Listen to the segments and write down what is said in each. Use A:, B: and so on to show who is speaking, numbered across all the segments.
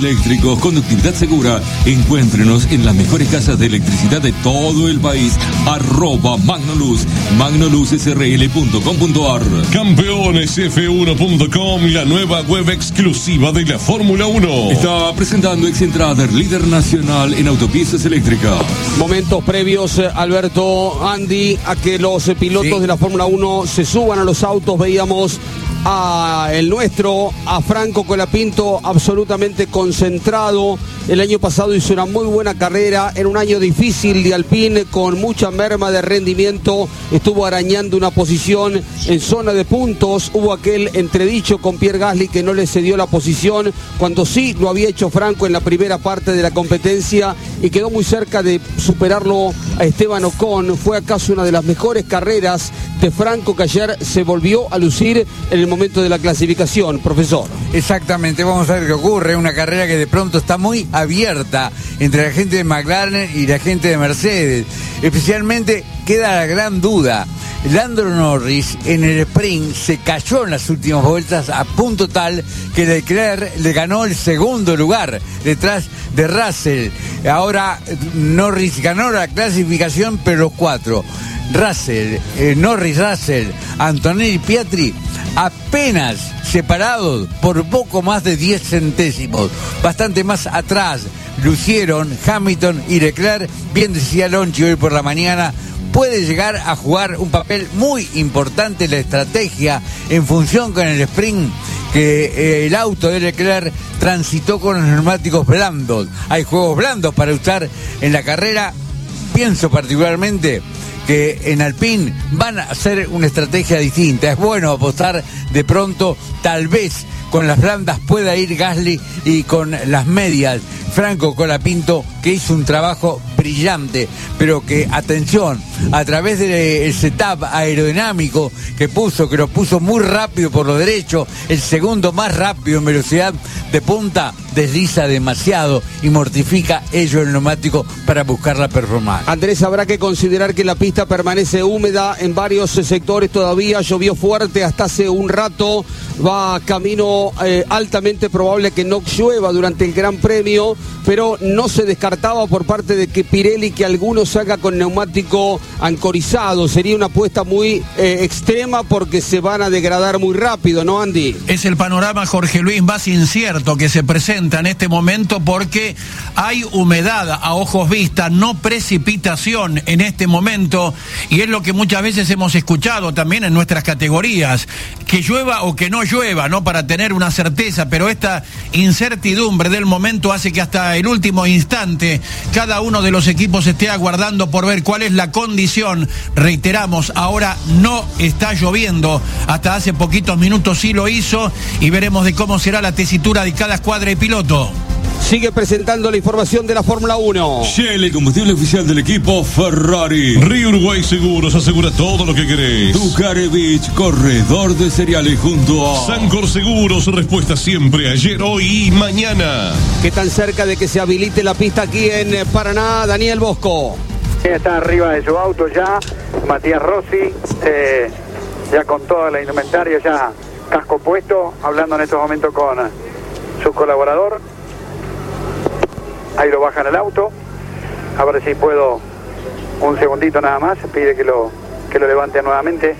A: eléctricos, conductividad segura. Encuéntrenos en las mejores casas de electricidad de todo el país. @Magnoluz, magnoluzsrl.com.ar.
B: Campeonesf1.com, la nueva web exclusiva de la Fórmula 1.
A: Está presentando Excentrader, líder nacional en autopistas eléctricas.
C: Momentos previos, Alberto, Andy, a que los pilotos de la Fórmula 1 se suban a los autos. Veíamos a el nuestro, a Franco Colapinto, absolutamente concentrado. El año pasado hizo una muy buena carrera, en un año difícil de Alpine, con mucha merma de rendimiento, estuvo arañando una posición en zona de puntos. Hubo aquel entredicho con Pierre Gasly que no le cedió la posición, cuando sí lo había hecho Franco en la primera parte de la competencia, y quedó muy cerca de superarlo a Esteban Ocon. Fue acaso una de las mejores carreras de Franco, que ayer se volvió a lucir en el momento de la clasificación, profesor.
D: Exactamente, vamos a ver qué ocurre. Una carrera que de pronto está muy abierta entre la gente de McLaren y la gente de Mercedes. Especialmente queda la gran duda. Lando Norris en el sprint se cayó en las últimas vueltas a punto tal que Leclerc le ganó el segundo lugar detrás de Russell. Ahora Norris ganó la clasificación, pero los cuatro, Russell, Norris, Russell, Antonelli y Piastri, apenas separados por poco más de 10 centésimos, bastante más atrás lucieron Hamilton y Leclerc. Bien decía Lonchi hoy por la mañana, puede llegar a jugar un papel muy importante la estrategia en función con el sprint, que el auto de Leclerc transitó con los neumáticos blandos. Hay juegos blandos para usar en la carrera. Pienso particularmente que en Alpine van a hacer una estrategia distinta. Es bueno apostar de pronto, tal vez con las blandas pueda ir Gasly, y con las medias Franco Colapinto, que hizo un trabajo brillante, pero que, atención, a través del setup aerodinámico que lo puso muy rápido por lo derecho, el segundo más rápido en velocidad de punta, desliza demasiado y mortifica ello el neumático para buscar la performance.
C: Andrés, habrá que considerar que la pista permanece húmeda en varios sectores todavía. Llovió fuerte hasta hace un rato, va camino altamente probable que no llueva durante el Gran Premio, pero no se descartaba por parte de que Pirelli que algunos salga con neumático ancorizado. Sería una apuesta muy extrema, porque se van a degradar muy rápido, ¿no, Andy?
E: Es el panorama, Jorge Luis, más incierto que se presenta en este momento, porque hay humedad a ojos vistas, no precipitación en este momento, y es lo que muchas veces hemos escuchado también en nuestras categorías, que llueva o que no llueva, ¿no? Para tener una certeza, pero esta incertidumbre del momento hace que hasta el último instante cada uno de los equipos esté aguardando por ver cuál es la condición. Reiteramos, ahora no está lloviendo, hasta hace poquitos minutos sí lo hizo, y veremos de cómo será la tesitura de cada escuadra y piloto.
C: Sigue presentando la información de la Fórmula 1.
A: Shell, el combustible oficial del equipo Ferrari.
B: Río Uruguay Seguros, asegura todo lo que querés.
A: Ducarevich, corredor de cereales junto a
B: Sancor Seguros, respuesta siempre, ayer, hoy y mañana.
C: ¿Qué tan cerca de que se habilite la pista aquí en Paraná, Daniel Bosco?
F: Está arriba de su auto ya, Matías Rossi, ya con toda la indumentaria, ya casco puesto, hablando en estos momentos con su colaborador. Ahí lo bajan el auto, a ver si puedo un segundito nada más, pide que lo levante nuevamente.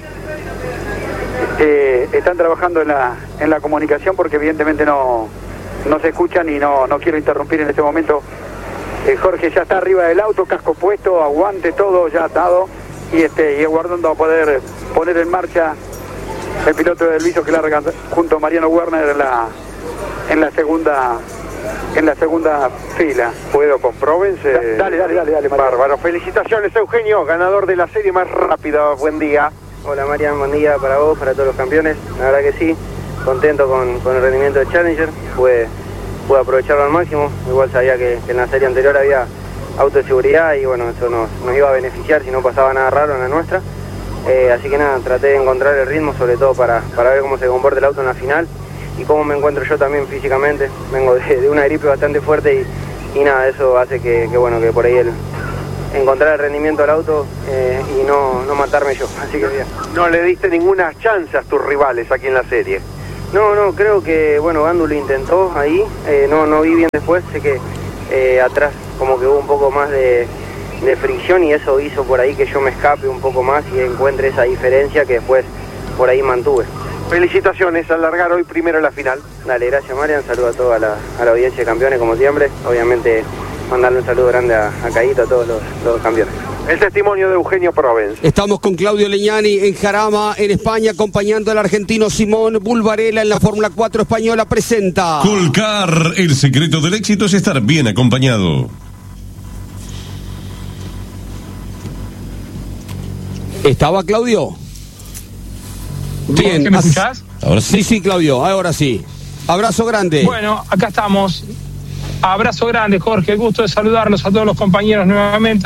F: Están trabajando en la comunicación, porque evidentemente no se escuchan, y no quiero interrumpir en este momento. Jorge ya está arriba del auto, casco puesto, aguante, todo ya atado, y aguardando a poder poner en marcha el piloto de Delviso, que larga junto a Mariano Werner en la segunda fila.
G: ¿Puedo compróbense?
F: Dale,
G: Bárbaro. Felicitaciones, Eugenio, ganador de la serie más rápida. Buen día.
H: Hola, Marian, buen día para vos, para todos los campeones. La verdad que sí, contento con el rendimiento de Challenger. Pude aprovecharlo al máximo. Igual sabía que en la serie anterior había auto de seguridad, y bueno, eso nos iba a beneficiar si no pasaba nada raro en la nuestra. Así que nada, traté de encontrar el ritmo, sobre todo para ver cómo se comporta el auto en la final y cómo me encuentro yo también físicamente. Vengo de una gripe bastante fuerte, y nada, eso hace que por ahí encontrar el rendimiento del auto y no matarme yo, así que bien.
G: No le diste ninguna chance a tus rivales aquí en la serie.
H: No, creo que, bueno, Gandu lo intentó ahí, no vi bien después, sé que atrás como que hubo un poco más de fricción y eso hizo por ahí que yo me escape un poco más y encuentre esa diferencia que después por ahí mantuve.
G: Felicitaciones al largar hoy primero la final.
H: Dale, gracias Marian, saludo a toda la audiencia de campeones como siempre, obviamente mandarle un saludo grande a Caíto, a todos los campeones.
G: El testimonio de Eugenio Provence.
C: Estamos con Claudio Legnani en Jarama, en España, acompañando al argentino Simón Bulvarella en la Fórmula 4 española. Presenta
B: Colcar, el secreto del éxito es estar bien acompañado.
C: ¿Estaba Claudio? Bien.
I: ¿Me escuchás?
B: Ahora sí.
C: Sí, Claudio, ahora sí. Abrazo grande.
I: Bueno, acá estamos. Abrazo grande, Jorge. El gusto de saludarlos a todos los compañeros nuevamente.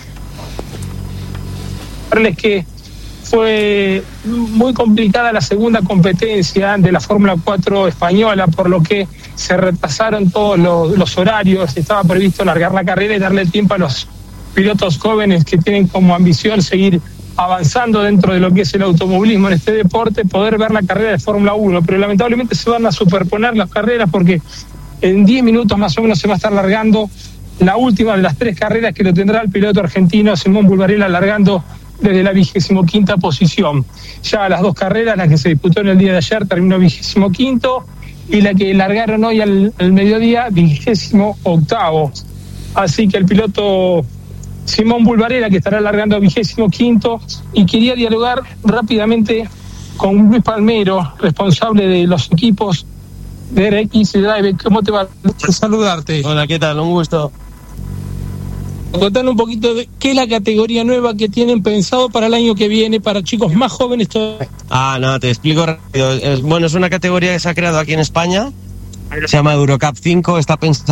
I: Recordarles que fue muy complicada la segunda competencia de la Fórmula 4 española, por lo que se retrasaron todos los horarios. Estaba previsto largar la carrera y darle tiempo a los pilotos jóvenes que tienen como ambición seguir avanzando dentro de lo que es el automovilismo en este deporte, poder ver la carrera de Fórmula 1, pero lamentablemente se van a superponer las carreras porque en 10 minutos más o menos se va a estar largando la última de las 3 carreras que lo tendrá el piloto argentino Simón Bulvarella largando desde la 25ª posición. Ya las 2 carreras, la que se disputó en el día de ayer terminó 25º y la que largaron hoy al mediodía 28º. Así que el piloto Simón Bulvarella que estará largando 25º, y quería dialogar rápidamente con Luis Palmero, responsable de los equipos de RX Drive. ¿Cómo te va? Por saludarte.
J: Hola, ¿qué tal? Un gusto.
I: Contanos un poquito de qué es la categoría nueva que tienen pensado para el año que viene, para chicos más jóvenes todavía.
J: No, te explico rápido. Es una categoría que se ha creado aquí en España, se llama Eurocup 5, está pensada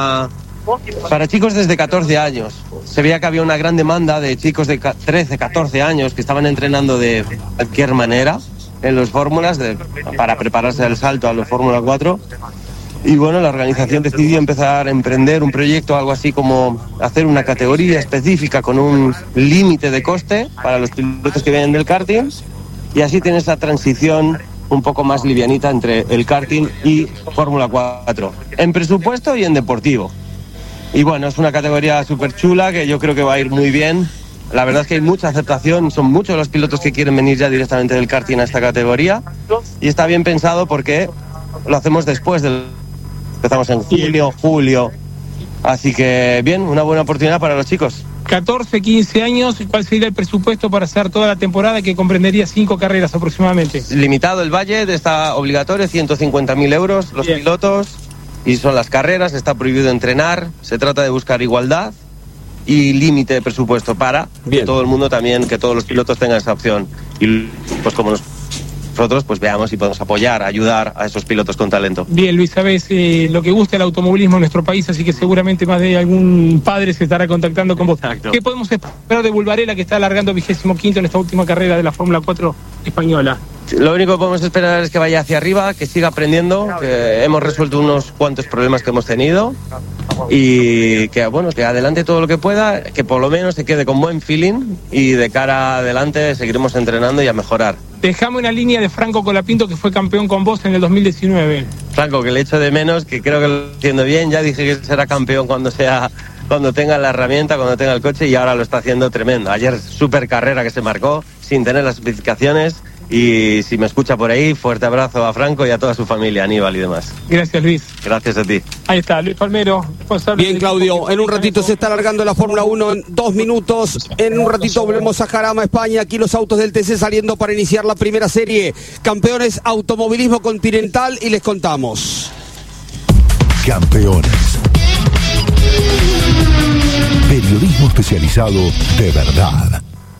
J: para chicos desde 14 años. Se veía que había una gran demanda de chicos de 13, 14 años que estaban entrenando de cualquier manera en los fórmulas para prepararse al salto a los Fórmula 4. Y bueno, la organización decidió empezar a emprender un proyecto, algo así como hacer una categoría específica con un límite de coste para los pilotos que vienen del karting, y así tienes esa transición un poco más livianita entre el karting y Fórmula 4, en presupuesto y en deportivo. Y bueno, es una categoría súper chula que yo creo que va a ir muy bien. La verdad es que hay mucha aceptación, son muchos los pilotos que quieren venir ya directamente del karting a esta categoría, y está bien pensado porque lo hacemos empezamos en junio, julio, así que bien, una buena oportunidad para los chicos.
I: 14, 15 años, ¿cuál sería el presupuesto para hacer toda la temporada, que comprendería 5 carreras aproximadamente?
J: Limitado el budget, está obligatorio, 150.000 euros los bien. Pilotos, y son las carreras, está prohibido entrenar, se trata de buscar igualdad y límite de presupuesto para bien. Que todo el mundo también, que todos los pilotos tengan esa opción, y pues como nosotros pues veamos si podemos apoyar, ayudar a esos pilotos con talento.
I: Bien, Luis, sabes lo que gusta el automovilismo en nuestro país, así que seguramente más de algún padre se estará contactando con vos. Exacto. ¿Qué podemos esperar de Bulvarella, que está alargando 25º en esta última carrera de la Fórmula 4 española?
J: Lo único que podemos esperar es que vaya hacia arriba, que siga aprendiendo, que hemos resuelto unos cuantos problemas que hemos tenido, y que bueno, que adelante todo lo que pueda, que por lo menos se quede con buen feeling, y de cara adelante seguiremos entrenando y a mejorar.
I: Dejame una línea de Franco Colapinto, que fue campeón con vos en el 2019.
J: Franco, que le echo de menos, que creo que lo está haciendo bien, ya dije que será campeón cuando tenga la herramienta, cuando tenga el coche, y ahora lo está haciendo tremendo. Ayer súper carrera que se marcó sin tener las especificaciones. Y si me escucha por ahí, fuerte abrazo a Franco y a toda su familia, Aníbal y demás.
I: Gracias, Luis.
J: Gracias a ti.
I: Ahí está, Luis Palmero, responsable.
C: Bien, Claudio, en un ratito se está alargando la Fórmula 1 en 2 minutos. En un ratito volvemos a Jarama, España. Aquí los autos del TC saliendo para iniciar la primera serie. Campeones Automovilismo Continental, y les contamos.
K: Campeones. Periodismo especializado de verdad.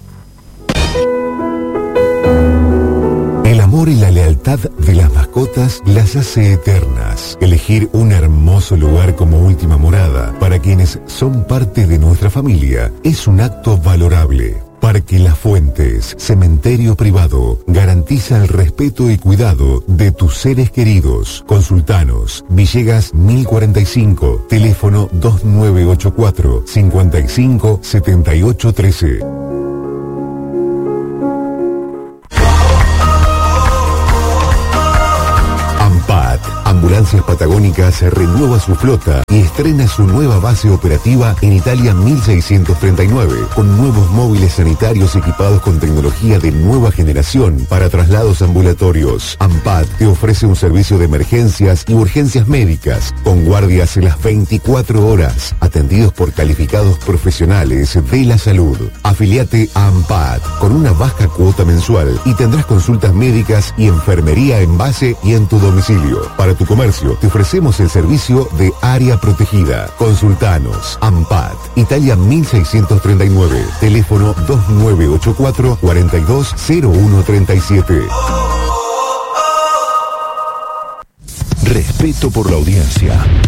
K: El amor y la lealtad de las mascotas las hace eternas. Elegir un hermoso lugar como última morada para quienes son parte de nuestra familia es un acto valorable. Parque Las Fuentes, cementerio privado, garantiza el respeto y cuidado de tus seres queridos. Consultanos, Villegas 1045, teléfono 2984 55 78 13. Ambulancias Patagónicas renueva su flota y estrena su nueva base operativa en Italia 1639, con nuevos móviles sanitarios equipados con tecnología de nueva generación para traslados ambulatorios. AMPAT te ofrece un servicio de emergencias y urgencias médicas, con guardias en las 24 horas, atendidos por calificados profesionales de la salud. Afiliate a AMPAT con una baja cuota mensual y tendrás consultas médicas y enfermería en base y en tu domicilio. Para tu comercio te ofrecemos el servicio de área protegida. Consultanos. AMPAT, Italia 1639, teléfono 2984 420137.
L: Respeto por la audiencia.